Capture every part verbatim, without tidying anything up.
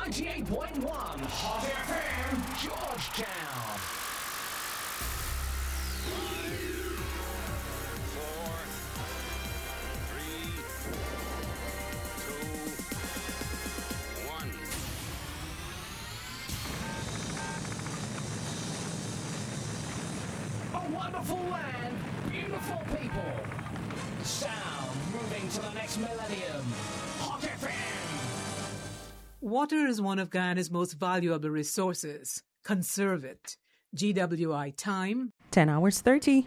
ninety-eight point one Hot F M, Georgetown. Four, three, two, one. A wonderful land, beautiful people. Sound moving to the next millennium. Hot F M. Water is one of Guyana's most valuable resources. Conserve it. G W I time, ten hours thirty.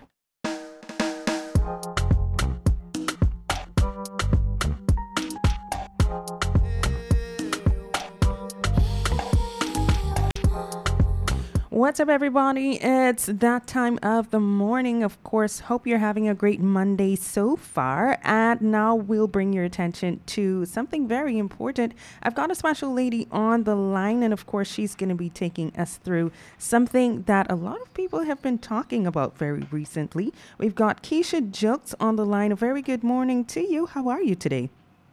What's up, everybody? It's that time of the morning. Of course, hope you're having a great Monday so far. And now we'll bring your attention to something very important. I've got a special lady on the line, and of course, she's going to be taking us through something that a lot of people have been talking about very recently. We've got Keisha Jokes on the line. A very good morning to you. How are you today?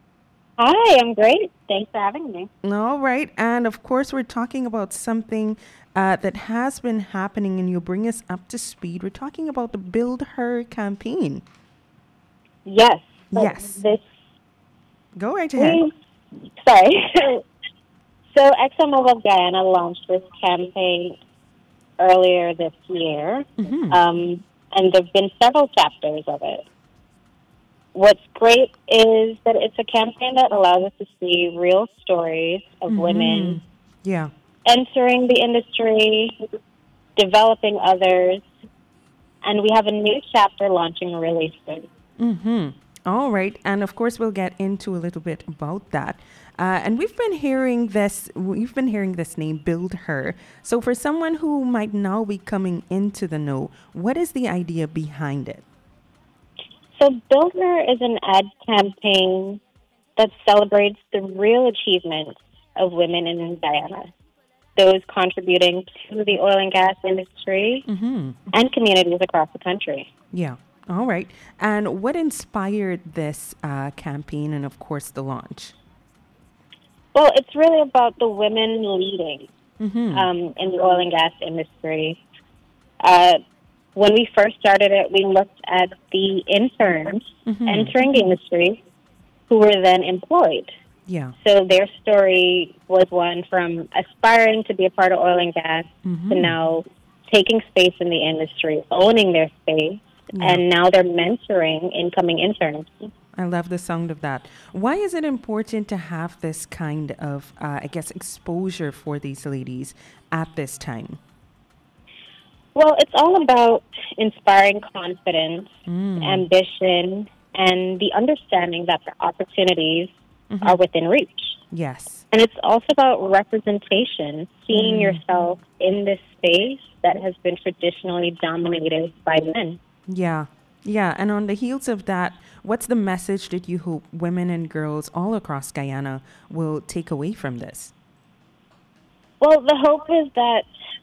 Hi, I'm great. Thanks for having me. All right. And of course, we're talking about something uh, that has been happening, and you'll bring us up to speed. We're talking about the Build Her campaign. Yes. So Yes. This, Go right ahead. we, sorry. So ExxonMobil Guyana launched this campaign earlier this year, Mhm. um, and there have been several chapters of it. What's great is that it's a campaign that allows us to see real stories of women Yeah. entering the industry, developing others, and we have a new chapter launching really soon. Mm-hmm. All right. And of course, we'll get into a little bit about that. Uh, and we've been hearing this, we've been hearing this name, Build Her. So for someone who might now be coming into the know, what is the idea behind it? So Build Her is an ad campaign that celebrates the real achievements of women in Guyana, those contributing to the oil and gas industry Mm-hmm. and communities across the country. Yeah. All right. And what inspired this uh, campaign and, of course, the launch? Well, it's really about the women leading Mm-hmm. um, in the oil and gas industry. Uh, when we first started it, we looked at the interns Mhm. entering the industry who were then employed. Yeah. So their story was one from aspiring to be a part of oil and gas Mhm. to now taking space in the industry, owning their space, Yeah. and now they're mentoring incoming interns. I love the sound of that. Why is it important to have this kind of, uh, I guess, exposure for these ladies at this time? Well, it's all about inspiring confidence, Mm. ambition, and the understanding that the opportunities Mhm. are within reach. Yes. And it's also about representation, seeing Mm. yourself in this space that has been traditionally dominated by men. Yeah. Yeah. And on the heels of that, what's the message that you hope women and girls all across Guyana will take away from this? Well, the hope is that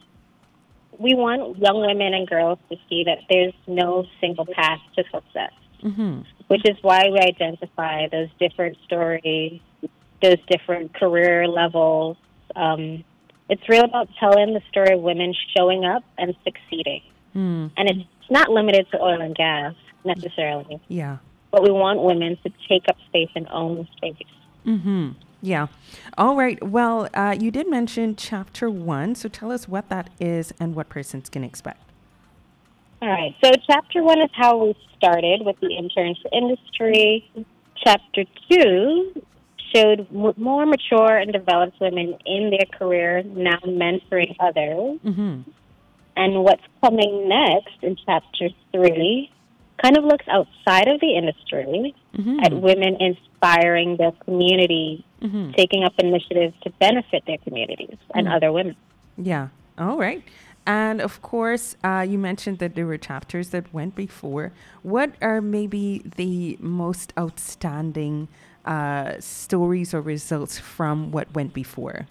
we want young women and girls to see that there's no single path to success, Mm-hmm. which is why we identify those different stories, those different career levels. Um, it's real about telling the story of women showing up and succeeding. Mm. And it's not limited to oil and gas necessarily, Yeah. but we want women to take up space and own space. Mm-hmm. Yeah. All right. Well, uh, you did mention chapter one. So tell us what that is and what persons can expect. All right. So chapter one is how we started with the interns industry. Chapter two showed m- more mature and developed women in their career now mentoring others. Mm-hmm. And what's coming next in chapter three kind of looks outside of the industry Mm-hmm. at women inspiring their community, Mm-hmm. taking up initiatives to benefit their communities and Mm. other women. Yeah. All right. And of course, uh, you mentioned that there were chapters that went before. What are maybe the most outstanding uh, stories or results from what went before?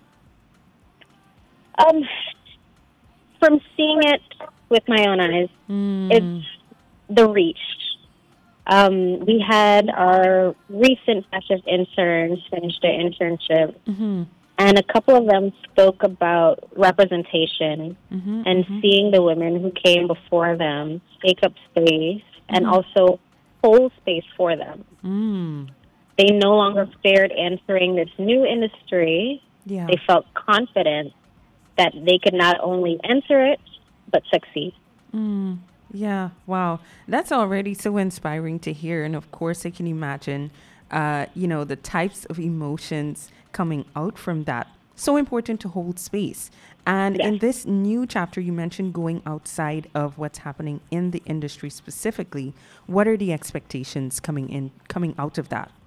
Um, from seeing it with my own eyes, Mm. it's the reach. Um, we had our recent batch of interns finish their internship, Mm-hmm. And a couple of them spoke about representation Mm-hmm, and mm-hmm, seeing the women who came before them take up space and mm-hmm. also hold space for them. Mm. They no longer feared entering this new industry. Yeah. They felt confident that they could not only enter it, but succeed. Mm. Yeah. Wow. That's already so inspiring to hear. And of course, I can imagine, uh, you know, the types of emotions coming out from that. So important to hold space. And Yes. in this new chapter, you mentioned going outside of what's happening in the industry specifically. What are the expectations coming in, coming out of that?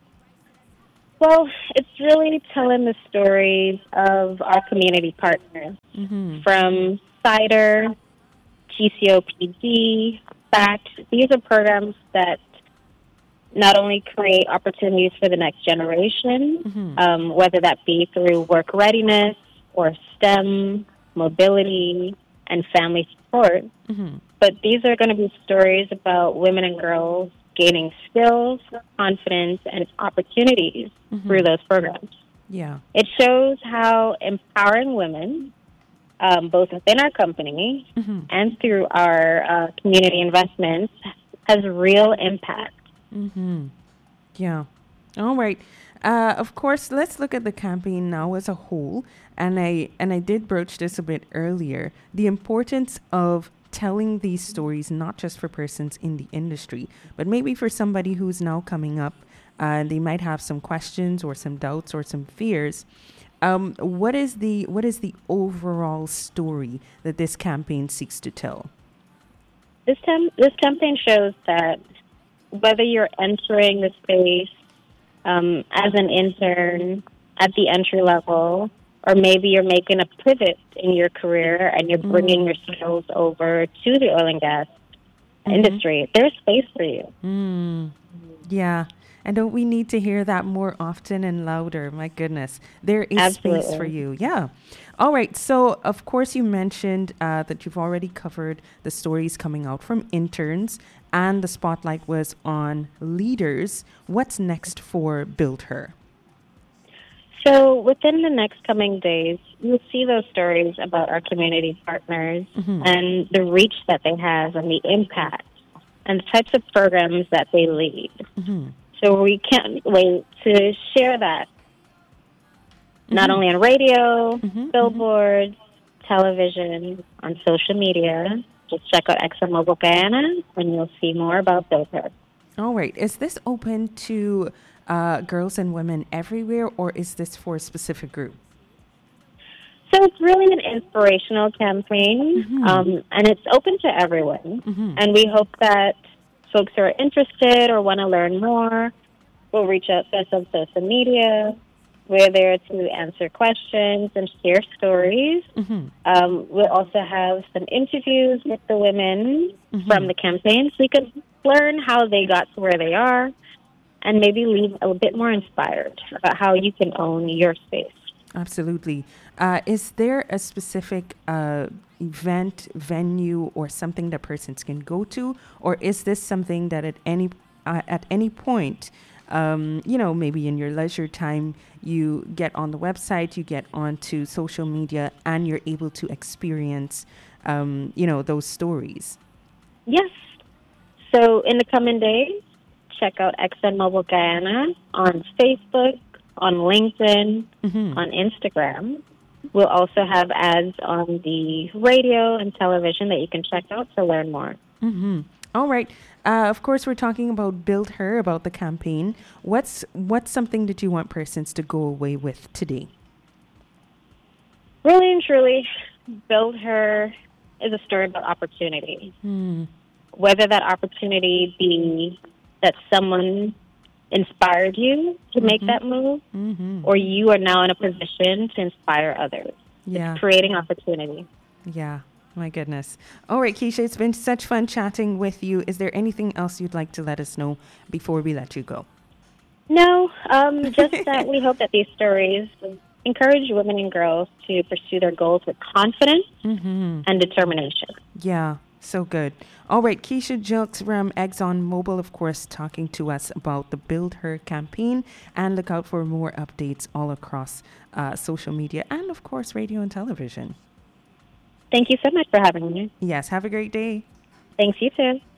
Well, it's really telling the stories of our community partners Mm-hmm. from Cider, G C O P D, FACT. These are programs that not only create opportunities for the next generation, Mm-hmm. um, whether that be through work readiness or STEM, mobility, and family support, Mm-hmm. but these are going to be stories about women and girls gaining skills, confidence, and opportunities Mm-hmm. through those programs. Yeah. It shows how empowering women, um, both within our company Mm-hmm. and through our uh, community investments, has real impact. Mm-hmm. Yeah. All right. Uh, of course, let's look at the campaign now as a whole. And I and I did broach this a bit earlier. The importance of telling these stories, not just for persons in the industry, but maybe for somebody who's now coming up. Uh, they might have some questions or some doubts or some fears. Um, what is the what is the overall story that this campaign seeks to tell? This, tem- this campaign shows that whether you're entering the space um, as an intern at the entry level, or maybe you're making a pivot in your career and you're bringing your skills over to the oil and gas industry, there's space for you. Mm. Yeah. And don't we need to hear that more often and louder? My goodness. There is space for Absolutely. you. Yeah. All right. So, of course, you mentioned uh, that you've already covered the stories coming out from interns, and the spotlight was on leaders. What's next for Build Her? So within the next coming days, you'll see those stories about our community partners Mm-hmm. and the reach that they have and the impact and the types of programs that they lead. Mm-hmm. So we can't wait to share that, not Mhm. only on radio, Mhm, billboards, television, on social media. Just check out ExxonMobil Guyana, and you'll see more about Build Her. All right. Is this open to uh, girls and women everywhere, or is this for a specific group? So it's really an inspirational campaign, Mhm. um, and it's open to everyone. Mhm. And we hope that folks who are interested or want to learn more will reach out to us on social media. We're there to answer questions and share stories. Mhm. Um, we'll also have some interviews with the women from the campaign so you can learn how they got to where they are and maybe leave a bit more inspired about how you can own your space. Absolutely. Uh, is there a specific uh, event, venue, or something that persons can go to, or is this something that at any uh, at any point, um, you know, maybe in your leisure time, you get on the website, you get onto social media, and you're able to experience, um, you know, those stories? Yes. So in the coming days, check out ExxonMobil Guyana on Facebook, on LinkedIn, Mm-hmm. on Instagram. We'll also have ads on the radio and television that you can check out to learn more. Mm-hmm. All right. Uh, of course, we're talking about Build Her, about the campaign. What's what's something that you want persons to go away with today? Really and truly, Build Her is a story about opportunity. Mm. Whether that opportunity be that someone inspired you to make that move, Mm-hmm. or you are now in a position to inspire others. Yeah. It's creating opportunity. Yeah. My goodness. All right, Keisha, it's been such fun chatting with you. Is there anything else you'd like to let us know before we let you go? No, um, just that we hope that these stories encourage women and girls to pursue their goals with confidence Mm-hmm. and determination. Yeah. So good. All right, Keisha Jokes from ExxonMobil, of course, talking to us about the Build Her campaign. And look out for more updates all across uh, social media and, of course, radio and television. Thank you so much for having me. Yes, have a great day. Thanks, you too.